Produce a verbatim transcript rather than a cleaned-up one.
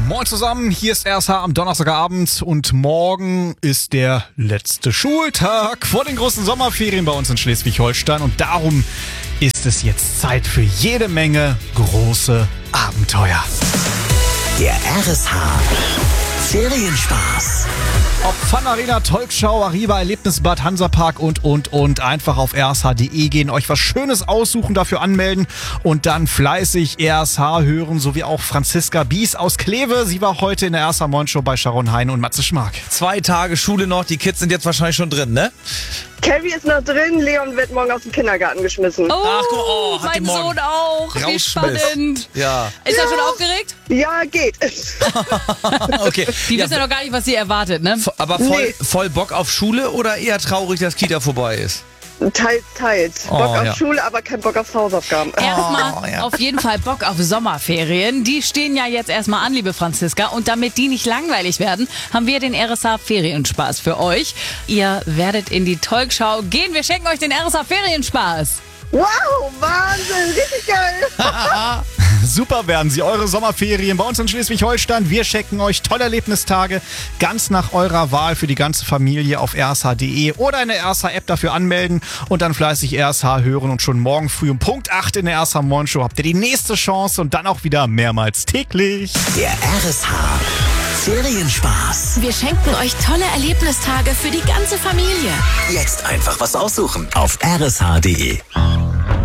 Moin zusammen, hier ist R S H am Donnerstagabend und morgen ist der letzte Schultag vor den großen Sommerferien bei uns in Schleswig-Holstein und darum ist es jetzt Zeit für jede Menge große Abenteuer. Der R S H Ferienspaß. Ob Fun Arena, Talkshow, Arriva, Erlebnisbad, Hansapark und, und, und. Einfach auf r s h punkt d e gehen, euch was Schönes aussuchen, dafür anmelden und dann fleißig R S H hören, sowie auch Franziska Bies aus Kleve. Sie war heute in der R S H Morning Show bei Sharon Hein und Matze Schmark. Zwei Tage Schule noch, die Kids sind jetzt wahrscheinlich schon drin, ne? Kelly ist noch drin, Leon wird morgen aus dem Kindergarten geschmissen. Oh, Ach, oh, hat mein die morgen Sohn auch. Wie rausschmiss. spannend. Ja. Ist er schon aufgeregt? Ja, geht. Okay. Die Ja, wissen ja noch gar nicht, was sie erwartet, ne? aber voll, Nee. voll Bock auf Schule oder eher traurig, dass Kita vorbei ist? Teils, teils. Oh, Bock auf ja. Schule, aber kein Bock auf Hausaufgaben. Erstmal Oh, ja. auf jeden Fall Bock auf Sommerferien. Die stehen ja jetzt erstmal an, liebe Franziska. Und damit die nicht langweilig werden, haben wir den R S H Ferienspaß für euch. Ihr werdet in die Talkshow gehen. Wir schenken euch den R S H Ferienspaß. Wow, Wahnsinn, richtig geil. Super werden sie, eure Sommerferien bei uns in Schleswig-Holstein. Wir schenken euch tolle Erlebnistage, ganz nach eurer Wahl für die ganze Familie auf r s h punkt d e oder in der R S H-App dafür anmelden und dann fleißig R S H hören. Und schon morgen früh um Punkt acht in der R S H Morning Show habt ihr die nächste Chance und dann auch wieder mehrmals täglich. Der R S H Ferienspaß. Wir schenken euch tolle Erlebnistage für die ganze Familie. Jetzt einfach was aussuchen auf r s h punkt d e.